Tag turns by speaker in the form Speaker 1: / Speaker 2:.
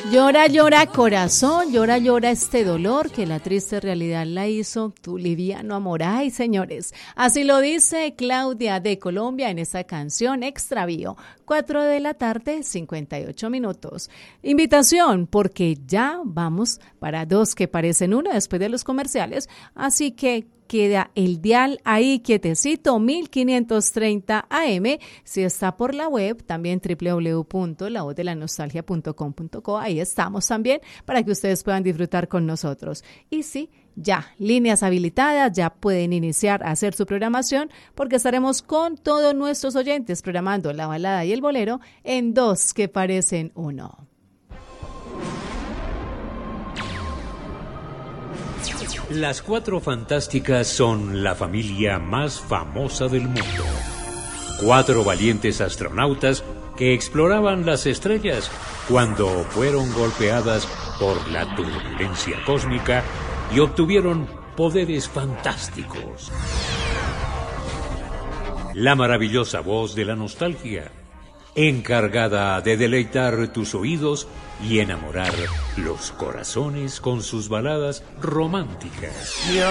Speaker 1: Llora, llora corazón, llora, llora este dolor que la triste realidad la hizo tu liviano amor. Ay, señores, así lo dice Claudia de Colombia en esta canción Extravío, 4 de la tarde, 58 minutos. Invitación, porque ya vamos para dos que parecen uno después de los comerciales, así que queda el dial ahí quietecito, 1530 AM. Si está por la web, también www.lavozdeLaNostalgia.com.co. Ahí estamos también para que ustedes puedan disfrutar con nosotros. Y sí, ya, líneas habilitadas, ya pueden iniciar a hacer su programación porque estaremos con todos nuestros oyentes programando la balada y el bolero en dos que parecen uno.
Speaker 2: Las Cuatro Fantásticas son la familia más famosa del mundo. 4 valientes astronautas que exploraban las estrellas cuando fueron golpeadas por la turbulencia cósmica y obtuvieron poderes fantásticos. La maravillosa voz de la nostalgia, encargada de deleitar tus oídos y enamorar los corazones con sus baladas románticas.